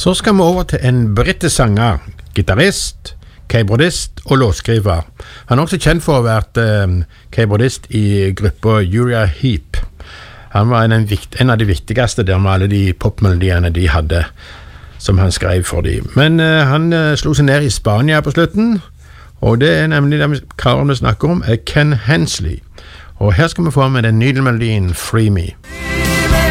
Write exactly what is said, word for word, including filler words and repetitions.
Så skal vi over til en britisk sanger, gitarist, keyboardist og låtskriver. Han er også kjent for å ha vært eh, keyboardist i gruppa Uriah Heep. Han var en, en av de viktigste der med alle de popmelodiene de hadde, som han skrev for dem. Men eh, han eh, slo seg ned i Spania på slutten, og det er nemlig den karen vi snakker om, er Ken Hensley. Og her skal vi få med den nydelige melodien Free Me.